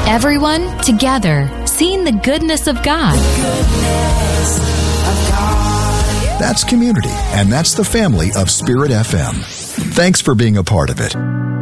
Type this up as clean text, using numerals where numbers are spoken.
Everyone together, seeing the goodness of God. That's community, and that's the family of Spirit FM. Thanks for being a part of it.